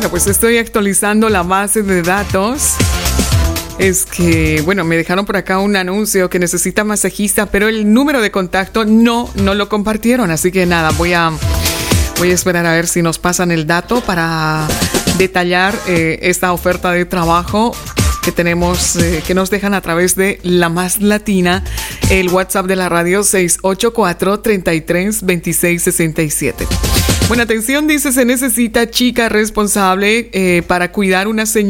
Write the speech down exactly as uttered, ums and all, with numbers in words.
Bueno, pues estoy actualizando la base de datos. Es que, bueno, me dejaron por acá un anuncio que necesita masajista, pero el número de contacto no, no lo compartieron. Así que nada, voy a, voy a esperar a ver si nos pasan el dato para detallar eh, esta oferta de trabajo que tenemos, eh, que nos dejan a través de La Más Latina, el WhatsApp de la radio seis ocho cuatro, tres tres, dos seis seis siete. Bueno, atención, dice, se necesita chica responsable eh, para cuidar una señora